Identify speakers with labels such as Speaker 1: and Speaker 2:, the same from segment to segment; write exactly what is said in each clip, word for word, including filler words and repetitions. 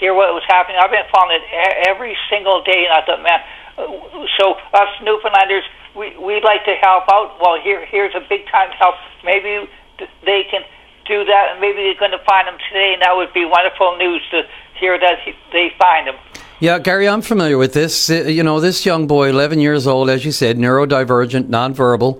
Speaker 1: hear what was happening. I've been following it every single day, and I thought, man, so us Newfoundlanders, we, we'd like to help out. Well, here here's a big-time help. Maybe they can do that, and maybe they're going to find him today, and that would be wonderful news to hear that he, they find him.
Speaker 2: Yeah, Gary, I'm familiar with this. Uh, you know, this young boy, eleven years old, as you said, neurodivergent, nonverbal.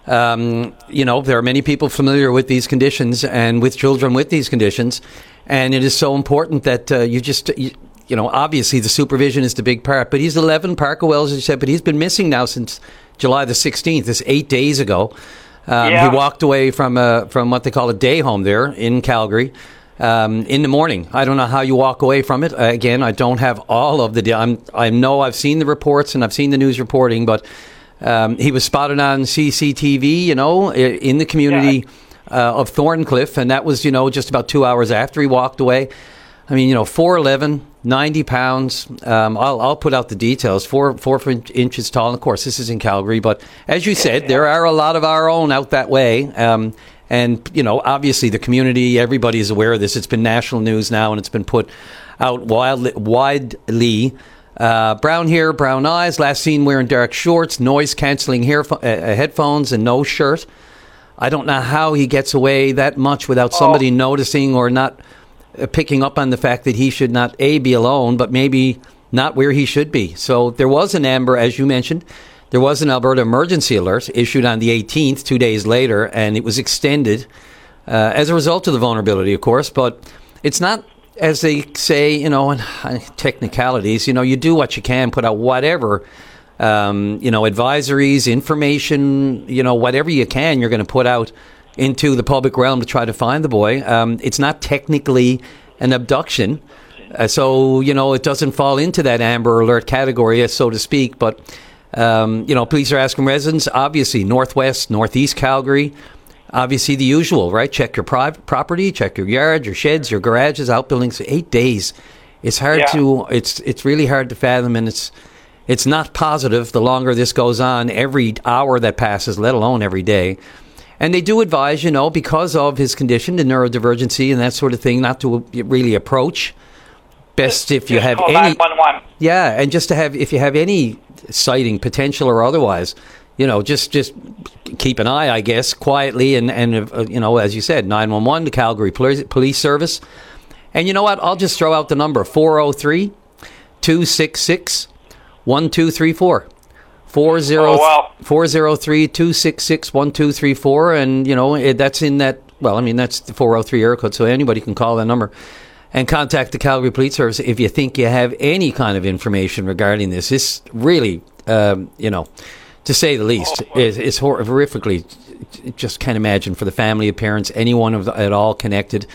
Speaker 2: Um, you know, there are many people familiar with these conditions and with children with these conditions. And it is so important that uh, you just, you, you know, obviously the supervision is the big part. But he's eleven, Parker Wells, as you said, but he's been missing now since July the sixteenth. This eight days ago. Um, yeah. He walked away from a, from what they call a day home there in Calgary. Um, in the morning. I don't know how you walk away from it. Uh, again, I don't have all of the... I'm, I know I've seen the reports and I've seen the news reporting, but um, he was spotted on C C T V, you know, in the community yeah. uh, of Thorncliffe, and that was, you know, just about two hours after he walked away. I mean, you know, four eleven, ninety pounds. Um, I'll, I'll put out the details. Four, four inches tall. And of course, this is in Calgary, but as you said, there are a lot of our own out that way. Um, And, you know, obviously the community, everybody is aware of this. It's been national news now, and it's been put out wildly, widely. Uh, brown hair, brown eyes, last seen wearing dark shorts, noise-canceling uh, headphones, and no shirt. I don't know how he gets away that much without somebody oh. noticing or not uh, picking up on the fact that he should not, A, be alone, but maybe not where he should be. So there was an Amber, as you mentioned. There was an Alberta emergency alert issued on the eighteenth, two days later, and it was extended uh, as a result of the vulnerability, of course. But it's not, as they say, you know, in technicalities, you know, you do what you can, put out whatever, um, you know, advisories, information, you know, whatever you can, you're going to put out into the public realm to try to find the boy. Um, it's not technically an abduction. Uh, so, you know, it doesn't fall into that Amber Alert category, so to speak, but... Um, you know, police are asking residents, obviously, northwest, northeast Calgary, obviously the usual, right? Check your private property, check your yard, your sheds, your garages, outbuildings. Eight days. It's hard yeah. to, it's it's really hard to fathom, and it's it's not positive the longer this goes on, every hour that passes, let alone every day. And they do advise, you know, because of his condition, the neurodivergency and that sort of thing, not to really approach. Best if you have any...
Speaker 1: nine one one.
Speaker 2: Yeah, and just to have, if you have any sighting, potential or otherwise, you know, just just keep an eye, I guess, quietly, and, and uh, you know, as you said, nine one one, the Calgary Police Service. And you know what? I'll just throw out the number, four oh three, two six six, one two three four. four oh three, two six six, one two three four, and, you know, it, that's in that, well, I mean, that's the four oh three area code, so anybody can call that number. And contact the Calgary Police Service if you think you have any kind of information regarding this. This really, um, you know, to say the least, is, is hor- horrifically, just can't imagine for the family, parents, anyone of the, at all connected.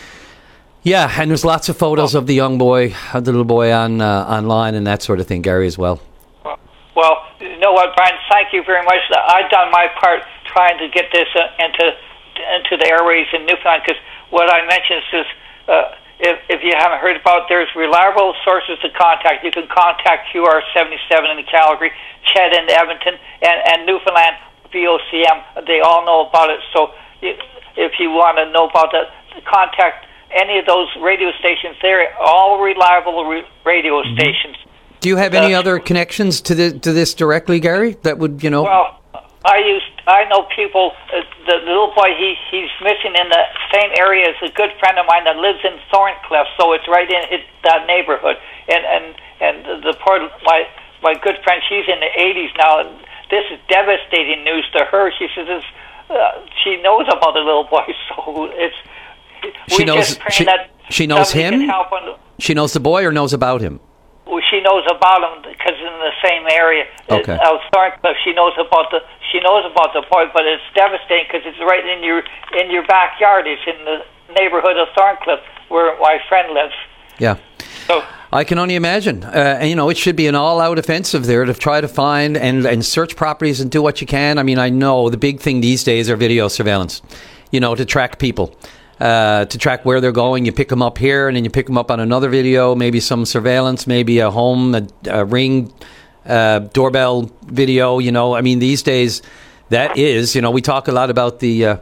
Speaker 2: Yeah, and there's lots of photos of the young boy, of the little boy on uh, online and that sort of thing, Gary, as well.
Speaker 1: Well, you know what, Brian, thank you very much. I've done my part trying to get this uh, into into the airways in Newfoundland, because what I mentioned is... Uh, If, if you haven't heard about, there's reliable sources to contact. You can contact Q R seventy-seven in Calgary, Ched in Edmonton, and, and Newfoundland V O C M. They all know about it. So if you want to know about that, contact any of those radio stations. They're all reliable re- radio mm-hmm. stations.
Speaker 2: Do you have uh, any other connections to the to this directly, Gary? That would, you know...
Speaker 1: Well, I used. I know people. Uh, the little boy, he he's missing in the same area as a good friend of mine that lives in Thorncliffe, so it's right in his, that neighborhood. And and and the, the poor my my good friend, she's in the eighties now. And this is devastating news to her. She says this, uh, she knows about the little boy, so it's.
Speaker 2: She knows. She, that she knows him. She knows the boy, or knows about him.
Speaker 1: Well, she knows about him because in the same area.
Speaker 2: Okay.
Speaker 1: Out Thorncliffe, she knows about the she knows about the boy, but it's devastating because it's right in your in your backyard. It's in the neighborhood of Thorncliffe where my friend lives.
Speaker 2: Yeah.
Speaker 1: So
Speaker 2: I can only imagine. Uh, and, you know, it should be an all-out offensive there to try to find and, and search properties and do what you can. I mean, I know the big thing these days are video surveillance, you know, to track people. Uh, to track where they're going. You pick them up here, and then you pick them up on another video, maybe some surveillance, maybe a home, a, a ring, uh, doorbell video, you know. I mean, these days, that is, you know, we talk a lot about the uh,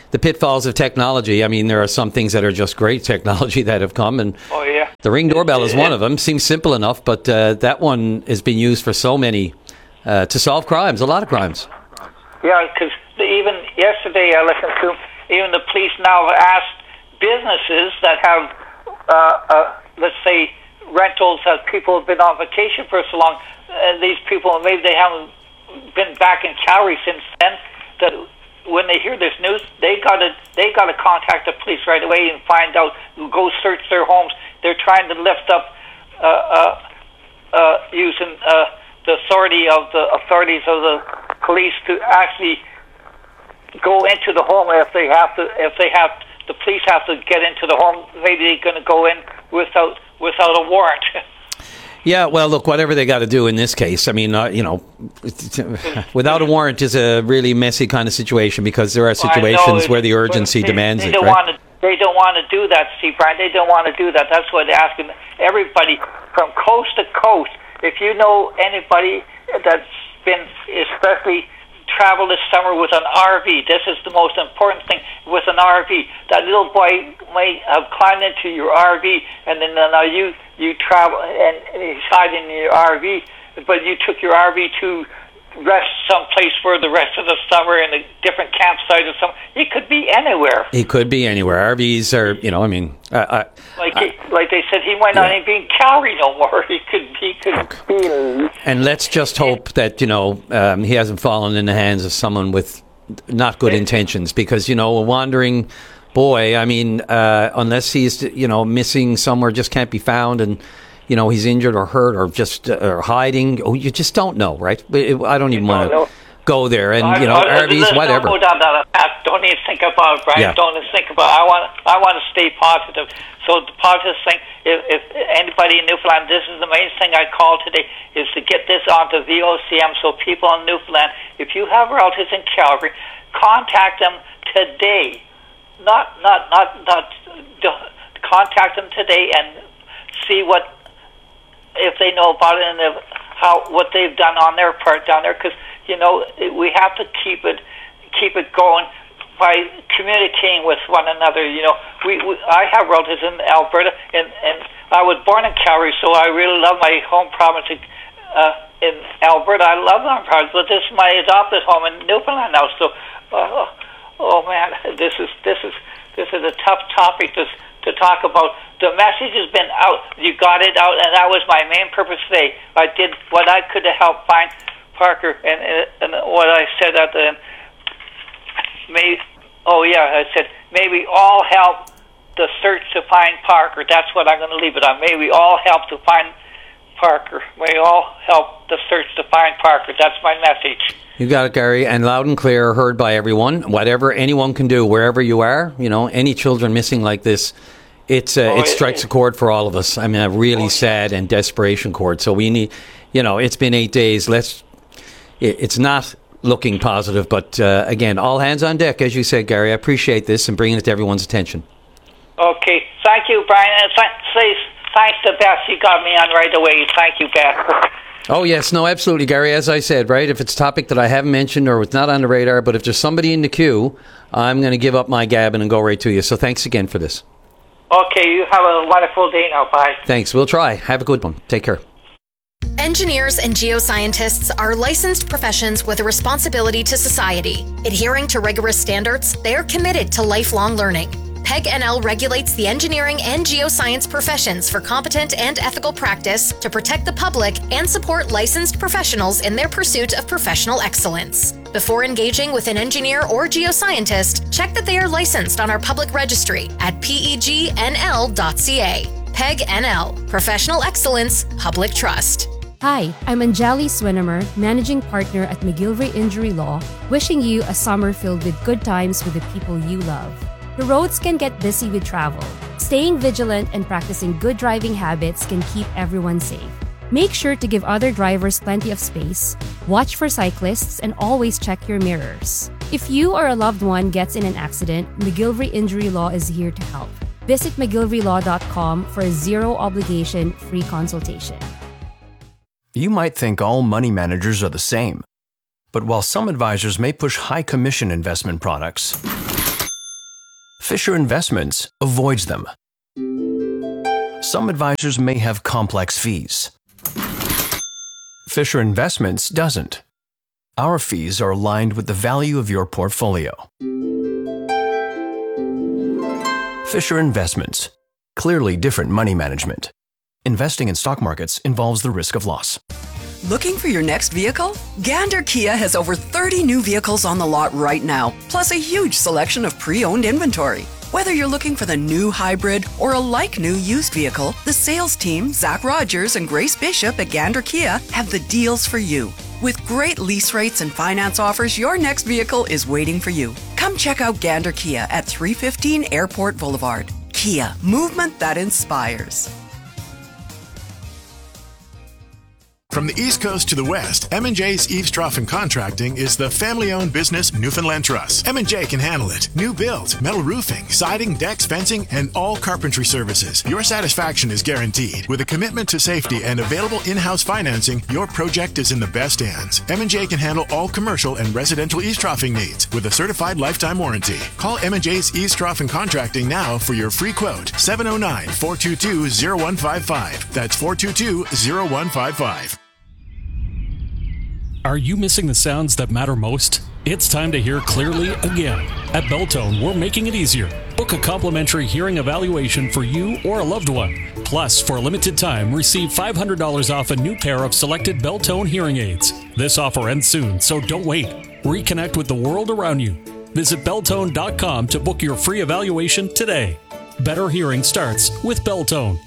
Speaker 2: the pitfalls of technology. I mean, there are some things that are just great technology that have come, and
Speaker 1: oh yeah,
Speaker 2: the Ring doorbell is one of them. Seems simple enough, but uh, that one has been used for so many uh, to solve crimes, a lot of crimes.
Speaker 1: Yeah, because even yesterday I listened to even the police now have asked businesses that have, uh, uh, let's say, rentals that people have been on vacation for so long. Uh, these people, maybe they haven't been back in Calgary since then. That when they hear this news, they got to they got to contact the police right away and find out. Go search their homes. They're trying to lift up uh, uh, uh, using uh, the authority of the authorities of the police to actually go into the home if they have to. If they have the police have to get into the home, maybe they're going to go in without without a warrant.
Speaker 2: Yeah, well, look, whatever they got to do in this case. I mean, uh, you know, without a warrant is a really messy kind of situation because there are situations well, where the urgency
Speaker 1: they,
Speaker 2: demands
Speaker 1: they
Speaker 2: it,
Speaker 1: don't
Speaker 2: right?
Speaker 1: Want to, they don't want to do that, Steve Brian. They don't want to do that. That's why they're asking everybody from coast to coast. If you know anybody that's been especially travel this summer with an R V. This is the most important thing with an R V. That little boy might have climbed into your R V, and then now you you travel and, and he's hiding in your R V, but you took your R V to rest someplace for the rest of the summer in a different campsite or something. He could be anywhere.
Speaker 2: He could be anywhere. R Vs are, you know, I mean, uh, uh,
Speaker 1: like
Speaker 2: uh,
Speaker 1: he, like they said, he might not yeah. even be in Calgary no more. He could he could okay. be.
Speaker 2: And let's just hope that, you know, um, he hasn't fallen in the hands of someone with not good intentions, because, you know, a wandering boy, I mean, uh, unless he's, you know, missing somewhere, just can't be found, and you know, he's injured or hurt or just uh, or hiding. Oh, you just don't know, right? I don't even want to go there. And, you know, R Vs, whatever.
Speaker 1: Don't go down that path. Don't even think about it, Brian. Yeah. Don't even think about it. I want, I want to stay positive. So the positive thing, if, if anybody in Newfoundland, this is the main thing I call today, is to get this onto V O C M so people in Newfoundland, if you have relatives in Calgary, contact them today. Not, not, not, not, contact them today and see what, if they know about it and if, how what they've done on their part down there, because you know we have to keep it keep it going by communicating with one another. You know, we, we I have relatives in Alberta, and and I was born in Calgary, so I really love my home province uh, in Alberta. I love my province, but this is my adopted home in Newfoundland now. So, uh, oh man, this is this is this is a tough topic to to talk about. The message has been out. You got it out, and that was my main purpose today. I did what I could to help find Parker, and and what I said at the end. May, oh yeah, I said, may we all help the search to find Parker. That's what I'm going to leave it on. May we all help to find Parker. May we all help the search to find Parker. That's my message.
Speaker 2: You got it, Gary, and loud and clear, heard by everyone. Whatever anyone can do, wherever you are, you know, any children missing like this, It's uh, oh, it strikes a chord for all of us. I mean, a really oh, sad and desperation chord. So we need, you know, it's been eight days. Let's. It, it's not looking positive, but uh, again, all hands on deck, as you said, Gary. I appreciate this and bringing it to everyone's attention.
Speaker 1: Okay, thank you, Brian. And th- thanks to Beth. You got me on right away. Thank you, Beth.
Speaker 2: Oh, yes. No, absolutely, Gary. As I said, right, if it's a topic that I haven't mentioned or it's not on the radar, but if there's somebody in the queue, I'm going to give up my gabbing and go right to you. So thanks again for this.
Speaker 1: Okay, you have a wonderful day now. Bye.
Speaker 2: Thanks. We'll try. Have a good one. Take care.
Speaker 3: Engineers and geoscientists are licensed professions with a responsibility to society. Adhering to rigorous standards, they are committed to lifelong learning. P E G N L regulates the engineering and geoscience professions for competent and ethical practice to protect the public and support licensed professionals in their pursuit of professional excellence. Before engaging with an engineer or geoscientist, check that they are licensed on our public registry at P E G N L dot C A. P E G N L, Professional Excellence, Public Trust.
Speaker 4: Hi, I'm Anjali Swinimer, Managing Partner at McGillivray Injury Law, wishing you a summer filled with good times with the people you love. The roads can get busy with travel. Staying vigilant and practicing good driving habits can keep everyone safe. Make sure to give other drivers plenty of space, watch for cyclists, and always check your mirrors. If you or a loved one gets in an accident, McGillivray Injury Law is here to help. Visit McGillivray Law dot com for a zero-obligation free consultation.
Speaker 5: You might think all money managers are the same. But while some advisors may push high-commission investment products, Fisher Investments avoids them. Some advisors may have complex fees. Fisher Investments doesn't. Our fees are aligned with the value of your portfolio. Fisher Investments. Clearly different money management. Investing in stock markets involves the risk of loss.
Speaker 6: Looking for your next vehicle? Gander Kia has over thirty new vehicles on the lot right now, plus a huge selection of pre-owned inventory. Whether you're looking for the new hybrid or a like-new used vehicle, the sales team, Zach Rogers and Grace Bishop at Gander Kia, have the deals for you. With great lease rates and finance offers, your next vehicle is waiting for you. Come check out Gander Kia at three fifteen Airport Boulevard. Kia, movement that inspires.
Speaker 7: From the East Coast to the West, M and J's Eaves Trough and Contracting is the family-owned business Newfoundland Trust. M and J can handle it. New build, metal roofing, siding, decks, fencing, and all carpentry services. Your satisfaction is guaranteed. With a commitment to safety and available in-house financing, your project is in the best hands. M and J can handle all commercial and residential eaves troughing needs with a certified lifetime warranty. Call M and J's Eaves Trough and Contracting now for your free quote. seven oh nine, four two two, oh one five five. That's four two two, oh one five five.
Speaker 8: Are you missing the sounds that matter most? It's time to hear clearly again. At Belltone, we're making it easier. Book a complimentary hearing evaluation for you or a loved one. Plus, for a limited time, receive five hundred dollars off a new pair of selected Belltone hearing aids. This offer ends soon, so don't wait. Reconnect with the world around you. Visit Belltone dot com to book your free evaluation today. Better hearing starts with Belltone.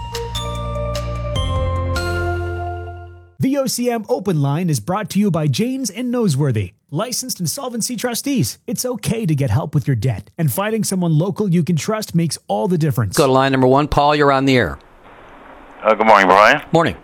Speaker 9: The O C M Open Line is brought to you by Janes and Noseworthy, licensed insolvency trustees. It's okay to get help with your debt, and finding someone local you can trust makes all the difference.
Speaker 2: Go to line number one. Paul, you're on the air.
Speaker 10: Uh, good morning, Brian.
Speaker 2: Morning.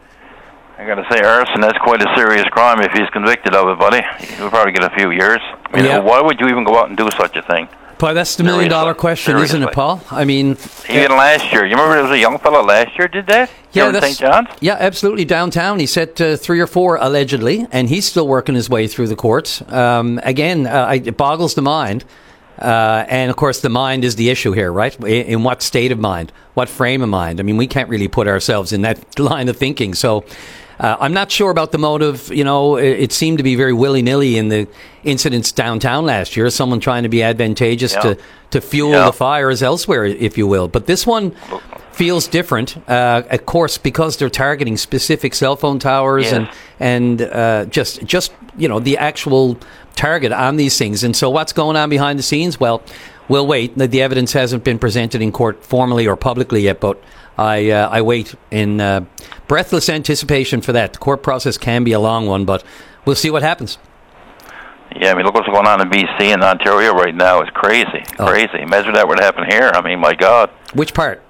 Speaker 10: I got to say, arson, that's quite a serious crime if he's convicted of it, buddy. He'll probably get a few years. I mean,
Speaker 2: Yep.
Speaker 10: why would you even go out and do such a thing?
Speaker 2: Paul, that's the million dollar question,
Speaker 10: Seriously.
Speaker 2: isn't it, Paul? I mean,
Speaker 10: Even last year. You remember there was a young fellow last year did that?
Speaker 2: yeah,
Speaker 10: Here in
Speaker 2: that's,
Speaker 10: Saint John's?
Speaker 2: yeah, absolutely. Downtown, he said uh, three or four allegedly, and he's still working his way through the courts. Um, again, uh, I, it boggles the mind. Uh, and of course, the mind is the issue here, right? In, in what state of mind, what frame of mind? I mean, we can't really put ourselves in that line of thinking. So uh, I'm not sure about the motive. You know, it, it seemed to be very willy-nilly in the incidents downtown last year. Someone trying to be advantageous
Speaker 10: Yeah.
Speaker 2: to, to fuel
Speaker 10: Yeah.
Speaker 2: the fires elsewhere, if you will. But this one feels different, uh, of course, because they're targeting specific cell phone towers
Speaker 10: Yes.
Speaker 2: and and uh, just just you know the actual target on these things. And so, what's going on behind the scenes? Well, we'll wait. The, the evidence hasn't been presented in court formally or publicly yet, but I uh, I wait in uh, breathless anticipation for that. The court process can be a long one, but we'll see what happens.
Speaker 10: Yeah, I mean, look what's going on in B C and Ontario right now. It's crazy,
Speaker 2: Oh.
Speaker 10: crazy. Imagine that were to happen here. I mean, my God.
Speaker 2: Which part?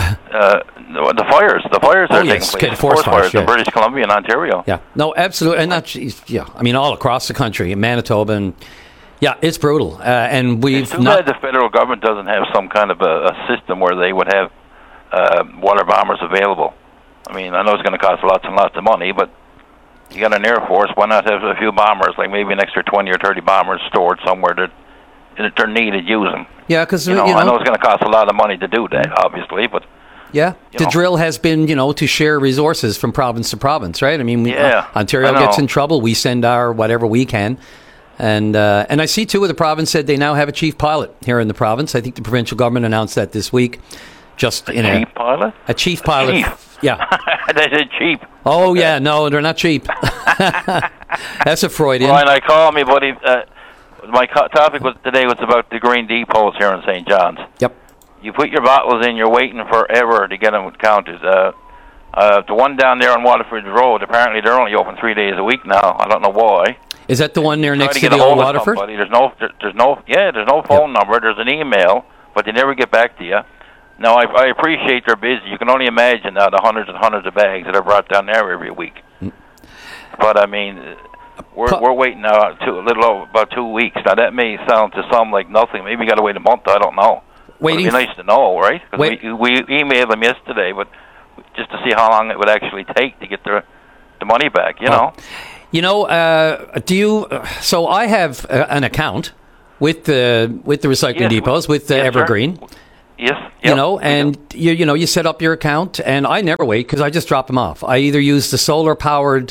Speaker 10: Uh, the, the fires, the fires
Speaker 2: Oh,
Speaker 10: are
Speaker 2: yes,
Speaker 10: taking
Speaker 2: okay,
Speaker 10: place.
Speaker 2: the forest fires, yeah.
Speaker 10: in British Columbia and Ontario.
Speaker 2: Yeah, no, absolutely, and not yeah. I mean, all across the country, in Manitoba, and yeah, it's brutal. Uh, and we've
Speaker 10: It's too
Speaker 2: not.
Speaker 10: bad the federal government doesn't have some kind of a, a system where they would have uh, water bombers available. I mean, I know it's going to cost lots and lots of money, but you got an Air Force, why not have a few bombers, like maybe an extra twenty or thirty bombers stored somewhere that if they're needed, use them.
Speaker 2: Yeah, because
Speaker 10: You know,
Speaker 2: you know,
Speaker 10: I know it's going to cost a lot of money to do that, obviously, but
Speaker 2: yeah,
Speaker 10: you
Speaker 2: the
Speaker 10: know.
Speaker 2: drill has been, you know, to share resources from province to province, right? I mean, we,
Speaker 10: Yeah,
Speaker 2: uh, Ontario
Speaker 10: I know.
Speaker 2: gets in trouble. We send our whatever we can. And uh, and I see, too, where the province said they now have a chief pilot here in the province. I think the provincial government announced that this week. Just in
Speaker 10: cheap
Speaker 2: a,
Speaker 10: pilot?
Speaker 2: a chief pilot.
Speaker 10: Chief.
Speaker 2: Yeah.
Speaker 10: They said cheap.
Speaker 2: Oh, yeah, no, they're not cheap. That's a Freudian.
Speaker 10: Brian, I call me, buddy. Uh, my co- topic was today was about the green depots here in Saint John's.
Speaker 2: Yep.
Speaker 10: You put your bottles in, you're waiting forever to get them counted. Uh, uh, the one down there on Waterford Road, apparently they're only open three days a week now. I don't know why.
Speaker 2: Is that the one there
Speaker 10: Try
Speaker 2: next
Speaker 10: to
Speaker 2: to
Speaker 10: get
Speaker 2: the
Speaker 10: a
Speaker 2: old
Speaker 10: hold of
Speaker 2: Waterford?
Speaker 10: somebody. There's no, there, there's no, yeah, there's no phone number. There's an email, but they never get back to you. Now, I, I appreciate they're busy. You can only imagine now the hundreds and hundreds of bags that are brought down there every week.
Speaker 2: Mm.
Speaker 10: But I mean, we're
Speaker 2: Pu-
Speaker 10: we're waiting now two, a little over about two weeks. Now that may sound to some like nothing. Maybe you got to wait a month. I don't know.
Speaker 2: Waiting
Speaker 10: It'd be nice to know, right? 'Cause
Speaker 2: Wait-
Speaker 10: we we emailed them yesterday, but just to see how long it would actually take to get the the money back. You know.
Speaker 2: You know, uh, do you? Uh, so I have uh, an account with the with the recycling
Speaker 10: Yes,
Speaker 2: depots, with the
Speaker 10: yes, sir.
Speaker 2: Evergreen.
Speaker 10: Yes.
Speaker 2: You
Speaker 10: yep,
Speaker 2: know, and you you know you set up your account, and I never wait because I just drop them off. I either use the solar powered,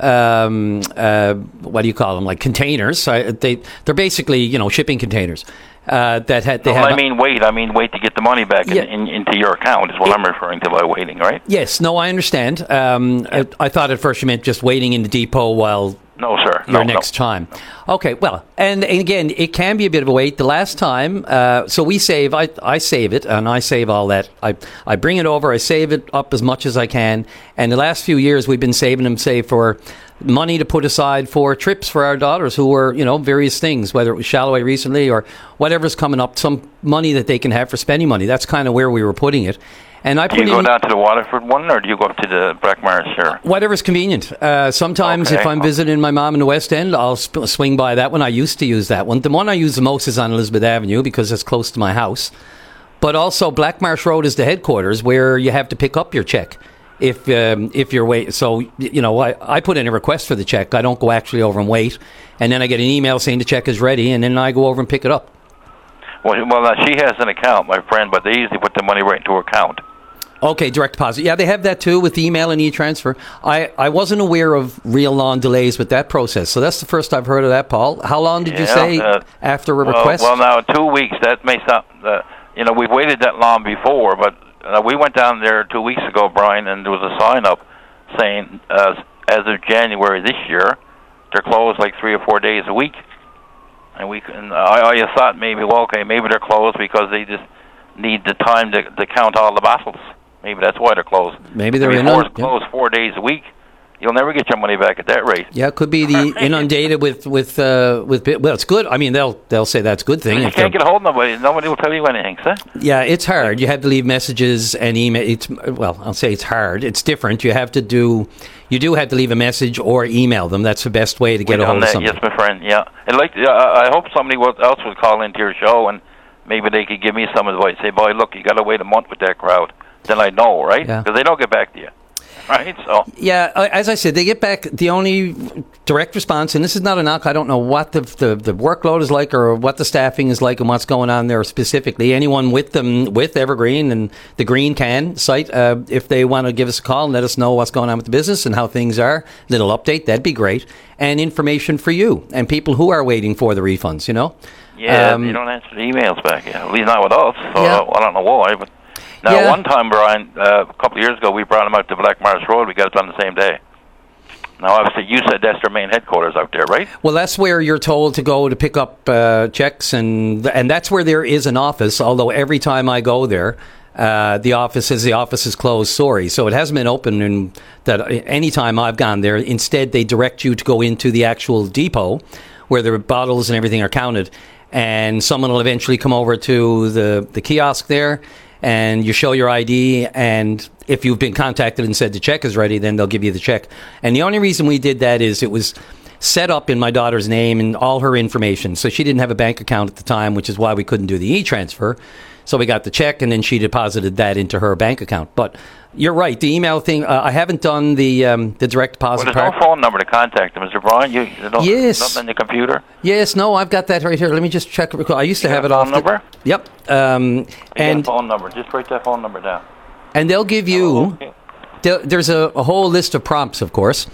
Speaker 2: um, uh, what do you call them, like containers? I, they they're basically you know shipping containers uh, that had they
Speaker 10: no,
Speaker 2: have.
Speaker 10: I mean wait. I mean wait to get the money back
Speaker 2: Yeah.
Speaker 10: in, in, into your account is what
Speaker 2: It-
Speaker 10: I'm referring to by waiting, right?
Speaker 2: Yes, no, I understand. Um, I, I thought at first you meant just waiting in the depot while
Speaker 10: No, sir.
Speaker 2: your
Speaker 10: no,
Speaker 2: next
Speaker 10: no.
Speaker 2: time. Okay, well, and, and again, it can be a bit of a wait. The last time, uh, so we save, I, I save it, and I save all that. I, I bring it over, I save it up as much as I can, and the last few years we've been saving them, say, for money to put aside for trips for our daughters who were, you know, various things, whether it was Shalloway recently or whatever's coming up, some money that they can have for spending money. That's kind of where we were putting it. And I
Speaker 10: Do
Speaker 2: put
Speaker 10: you go
Speaker 2: in,
Speaker 10: down to the Waterford one, or do you go up to the Blackmars here?
Speaker 2: whatever's convenient. Uh, sometimes
Speaker 10: Okay.
Speaker 2: if I'm visiting my mom in the West End, I'll sp- swing by that one. I used to use that one. The one I use the most is on Elizabeth Avenue because it's close to my house. But also Blackmarsh Road is the headquarters where you have to pick up your check if um, if you're wait. So, you know, I, I put in a request for the check. I don't go actually over and wait. And then I get an email saying the check is ready, and then I go over and pick it up.
Speaker 10: Well, well, now she has an account, my friend, but they usually put the money right into her account.
Speaker 2: Okay, direct deposit. Yeah, they have that too with email and e-transfer. I, I wasn't aware of real long delays with that process, so that's the first I've heard of that, Paul. How long did you
Speaker 10: Yeah,
Speaker 2: say
Speaker 10: uh,
Speaker 2: after a
Speaker 10: well,
Speaker 2: request?
Speaker 10: Well, now two weeks. That may sound. Uh, you know, we've waited that long before, but uh, we went down there two weeks ago, Brian, and there was a sign up saying, uh, as of January this year, they're closed like three or four days a week. And we, and I, I just thought maybe, well, okay, maybe they're closed because they just need the time to, to count all the bottles. Maybe that's why they're closed.
Speaker 2: Maybe they're
Speaker 10: Before
Speaker 2: inund-
Speaker 10: it's closed four days a week, you'll never get your money back at that rate.
Speaker 2: Yeah, it could be the inundated with with uh, with. bi- Well, it's good. I mean, they'll they'll say that's a good thing.
Speaker 10: You
Speaker 2: if
Speaker 10: can't
Speaker 2: they're-
Speaker 10: get a hold of nobody. Nobody will tell you anything, sir.
Speaker 2: Yeah, it's hard. You have to leave messages and email. It's well, I'll say it's hard. It's different. You have to do. You do have to leave a message or email them. That's the best way to get
Speaker 10: We
Speaker 2: a hold
Speaker 10: done
Speaker 2: of
Speaker 10: that,
Speaker 2: somebody.
Speaker 10: yes, my friend. Yeah, and like uh, I hope somebody will- else would call into your show and maybe they could give me some advice. Say, boy, look, you got to wait a month with that crowd. Then I know, right?
Speaker 2: Yeah.
Speaker 10: Because they don't get back to you, right? So
Speaker 2: Yeah, uh, as I said, they get back. The only direct response, and this is not a knock. I don't know what the, the the workload is like, or what the staffing is like, and what's going on there specifically. Anyone with them with Evergreen and the Green Can site, uh, if they want to give us a call and let us know what's going on with the business and how things are, little update, that'd be great, and information for you and people who are waiting for the refunds. You know.
Speaker 10: yeah,
Speaker 2: Um,
Speaker 10: you don't answer the emails back. Yeah, at least not with us. So
Speaker 2: Yeah.
Speaker 10: I don't know why, but. Now,
Speaker 2: Yeah.
Speaker 10: one time, Brian, uh, a couple of years ago, we brought them out to Black Mars Road. We got it done the same day. Now, obviously, you said that's their main headquarters out there, right?
Speaker 2: Well, that's where you're told to go to pick up uh, checks, and and that's where there is an office. Although every time I go there, uh, the office says the office is closed. Sorry, so it hasn't been open. And that any time I've gone there, instead they direct you to go into the actual depot where the bottles and everything are counted, and someone will eventually come over to the the kiosk there. And you show your I D, and if you've been contacted and said the check is ready, then they'll give you the check. And the only reason we did that is it was set up in my daughter's name and all her information. So she didn't have a bank account at the time, which is why we couldn't do the e-transfer. So we got the check, and then she deposited that into her bank account. But you're right, the email thing, uh, I haven't done the um, the direct
Speaker 10: Well,
Speaker 2: deposit
Speaker 10: there's
Speaker 2: part.
Speaker 10: no phone number to contact them, Mister Brian. You, you don't,
Speaker 2: Yes.
Speaker 10: Nothing on your computer?
Speaker 2: Yes, no, I've got that right here. Let me just check. I used to
Speaker 10: You
Speaker 2: have
Speaker 10: got
Speaker 2: it
Speaker 10: a
Speaker 2: off.
Speaker 10: phone
Speaker 2: the-
Speaker 10: number?
Speaker 2: Yep. Um,
Speaker 10: You got
Speaker 2: and
Speaker 10: a phone number. Just write that phone number down.
Speaker 2: and they'll give you.
Speaker 10: Oh, okay.
Speaker 2: There- There's a, a whole list of prompts, of course.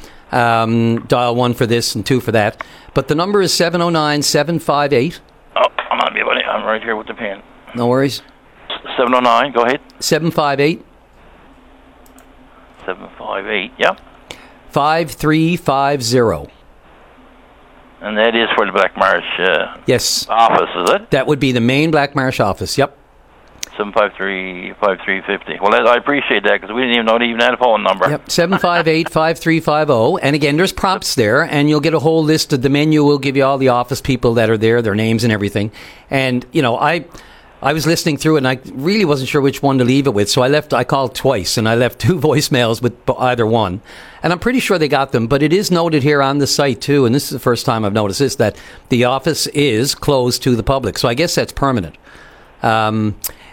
Speaker 2: Um, dial one for this and two for that. But the number is seven oh nine, seven five eight.
Speaker 10: Oh, I'm on, buddy. I'm right here with the pen.
Speaker 2: No worries.
Speaker 10: seven oh nine, go ahead.
Speaker 2: seven five eight,
Speaker 10: seven five eight, yeah.
Speaker 2: five three five zero.
Speaker 10: And that is for the Black Marsh uh,
Speaker 2: Yes.
Speaker 10: office, is it?
Speaker 2: That would be the main Black Marsh office. Yep.
Speaker 10: seven five three, five three five zero. Well, that, I appreciate that because we didn't even know they even had a phone number.
Speaker 2: Yep. seven five eight, five three five zero. And again, there's prompts there, and you'll get a whole list of the menu. Will give you all the office people that are there, their names and everything. And, you know, I... I was listening through it, and I really wasn't sure which one to leave it with. So I left. I called twice, and I left two voicemails with either one. And I'm pretty sure they got them. But it is noted here on the site too, and this is the first time I've noticed this, that the office is closed to the public. So I guess that's permanent. Um,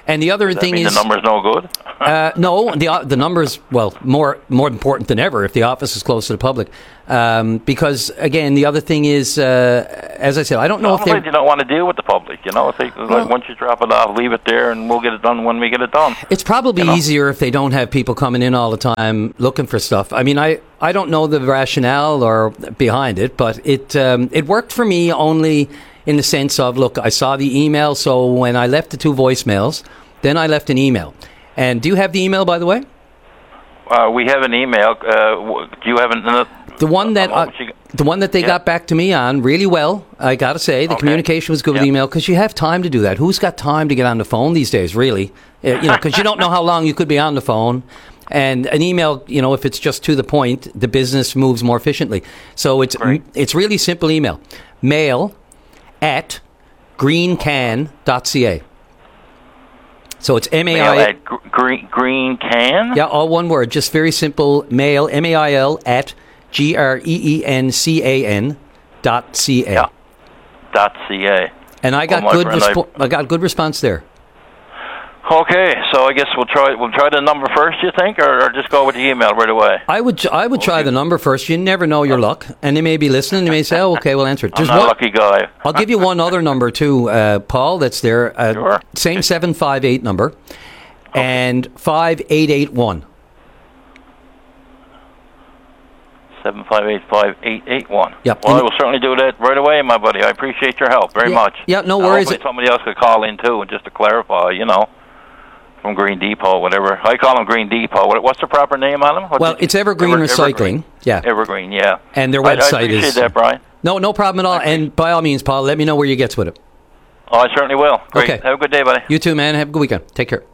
Speaker 2: And the other
Speaker 10: Does that
Speaker 2: thing
Speaker 10: mean
Speaker 2: is
Speaker 10: the number's no good.
Speaker 2: uh, no, the uh, the numbers well more more important than ever if the office is close to the public, um, because again the other thing is uh, as I said, I don't know
Speaker 10: no,
Speaker 2: if they
Speaker 10: you don't want to deal with the public. You know, if they, like
Speaker 2: well,
Speaker 10: once you drop it off, leave it there, and we'll get it done when we get it done.
Speaker 2: It's probably
Speaker 10: you know?
Speaker 2: easier if they don't have people coming in all the time looking for stuff. I mean, I, I don't know the rationale or behind it, but it um, it worked for me only in the sense of, look, I saw the email, so when I left the two voicemails, then I left an email. And do you have the email, by the way?
Speaker 10: Uh, we have an email. Uh, do you have an, uh,
Speaker 2: the one that uh, the one that they yeah. got back to me on really well? I got to say, the
Speaker 10: okay.
Speaker 2: communication was good
Speaker 10: yep.
Speaker 2: with email because you have time to do that. Who's got time to get on the phone these days? Really, uh, you know, because you don't know how long you could be on the phone. And an email, you know, if it's just to the point, the business moves more efficiently. So it's
Speaker 10: Great.
Speaker 2: it's really simple email. Mail at greencan dot c a. So it's M A I L.
Speaker 10: Mail at gr- green, green can?
Speaker 2: Yeah, all one word. Just very simple. Mail, M A I L, at G R E E N C A N dot C A.
Speaker 10: Yeah. Dot C A.
Speaker 2: And I got
Speaker 10: oh,
Speaker 2: good
Speaker 10: friend,
Speaker 2: respo- I got good response there.
Speaker 10: Okay, so I guess we'll try we'll try the number first, you think, or, or just go with the email right away?
Speaker 2: I would I would try the number first. You never know your luck, and they may be listening. They may say, "Oh, okay, we'll answer it."
Speaker 10: I'm not
Speaker 2: one,
Speaker 10: a lucky guy.
Speaker 2: I'll give you one other number too, uh, Paul. That's there. Uh,
Speaker 10: sure.
Speaker 2: Same seven five eight number, okay. And five eight eight one.
Speaker 10: Seven five eight five eight eight one.
Speaker 2: Yep.
Speaker 10: Well, I will certainly do that right away, my buddy. I appreciate your help very
Speaker 2: yeah,
Speaker 10: much.
Speaker 2: Yeah, no worries.
Speaker 10: Hopefully somebody else could call in too, and just to clarify, you know. From Green Depot, whatever. I call them Green Depot. What, what's the proper name on them? What
Speaker 2: well, it's Evergreen
Speaker 10: Ever,
Speaker 2: Recycling.
Speaker 10: Evergreen.
Speaker 2: Yeah.
Speaker 10: Evergreen, yeah.
Speaker 2: And their website
Speaker 10: I, I appreciate
Speaker 2: is...
Speaker 10: that, Brian.
Speaker 2: No, no problem at all. And by all means, Paul, let me know where you get with it.
Speaker 10: Oh, I certainly will. Great.
Speaker 2: Okay.
Speaker 10: Have a good day, buddy.
Speaker 2: You too, man. Have a good weekend. Take care.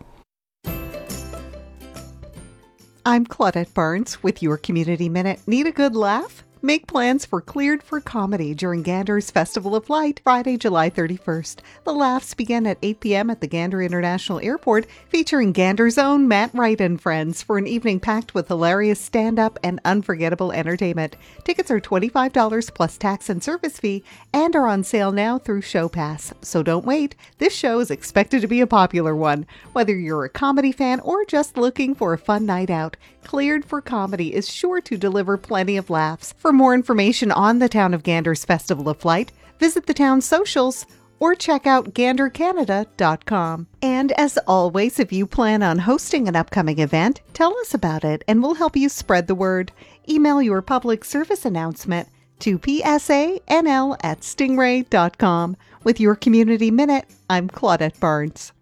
Speaker 11: I'm Claudette Barnes with your Community Minute. Need a good laugh? Make plans for Cleared for Comedy during Gander's Festival of Light, Friday, July thirty-first. The laughs begin at eight p.m. at the Gander International Airport, featuring Gander's own Matt Wright and friends for an evening packed with hilarious stand-up and unforgettable entertainment. Tickets are twenty-five dollars plus tax and service fee and are on sale now through Show Pass. So don't wait. This show is expected to be a popular one. Whether you're a comedy fan or just looking for a fun night out, Cleared for Comedy is sure to deliver plenty of laughs. For more information on the Town of Gander's Festival of Light, visit the town's socials or check out gander canada dot com. And as always, if you plan on hosting an upcoming event, tell us about it and we'll help you spread the word. Email your public service announcement to p s a n l at stingray dot com. With your Community Minute, I'm Claudette Barnes.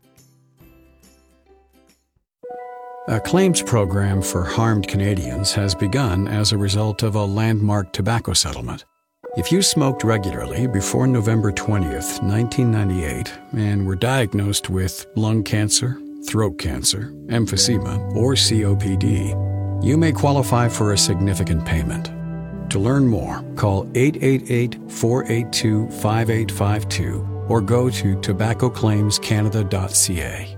Speaker 12: A claims program for harmed Canadians has begun as a result of a landmark tobacco settlement. If you smoked regularly before November twentieth, nineteen ninety-eight, and were diagnosed with lung cancer, throat cancer, emphysema, or C O P D, you may qualify for a significant payment. To learn more, call eight eight eight, four eight two, five eight five two or go to tobacco claims canada dot c a.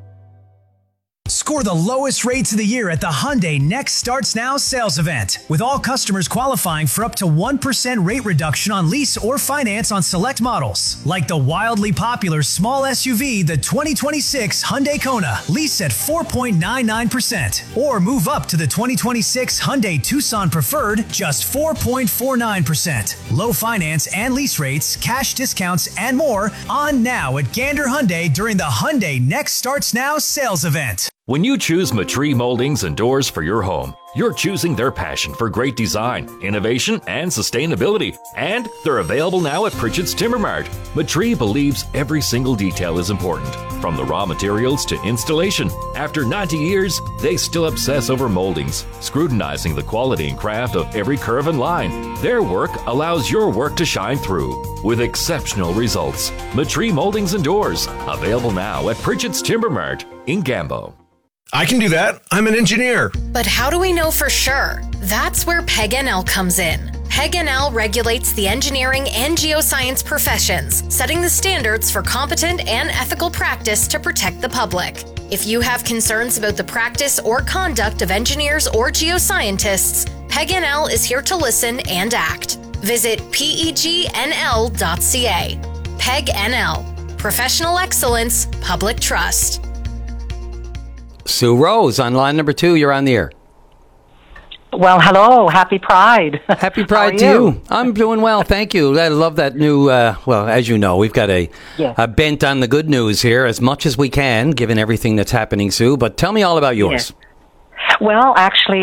Speaker 13: Score the lowest rates of the year at the Hyundai Next Starts Now sales event, with all customers qualifying for up to one percent rate reduction on lease or finance on select models, like the wildly popular small S U V, the twenty twenty-six Hyundai Kona, lease at four point nine nine percent, or move up to the twenty twenty-six Hyundai Tucson Preferred, just four point four nine percent. Low finance and lease rates, cash discounts, and more on now at Gander Hyundai during the Hyundai Next Starts Now sales event.
Speaker 14: When you choose Matri Moldings and Doors for your home, you're choosing their passion for great design, innovation, and sustainability. And they're available now at Pritchett's Timber Mart. Matri believes every single detail is important, from the raw materials to installation. After ninety years, they still obsess over moldings, scrutinizing the quality and craft of every curve and line. Their work allows your work to shine through with exceptional results. Matri Moldings and Doors, available now at Pritchett's Timber Mart in Gambo.
Speaker 15: I can do that. I'm an engineer.
Speaker 3: But how do we know for sure? That's where P E G N L comes in. P E G N L regulates the engineering and geoscience professions, setting the standards for competent and ethical practice to protect the public. If you have concerns about the practice or conduct of engineers or geoscientists, P E G N L is here to listen and act. Visit P E G N L dot C A. P E G N L. Professional excellence, public trust.
Speaker 2: Sue Rose on line number two. You're on the air.
Speaker 16: Well, hello. Happy Pride.
Speaker 2: Happy Pride to you? you. I'm doing well, thank you. I love that new, uh, well, as you know, we've got a,
Speaker 16: yes.
Speaker 2: a bent on the good news here as much as we can, given everything that's happening, Sue. But tell me all about yours.
Speaker 16: Yes. Well, actually,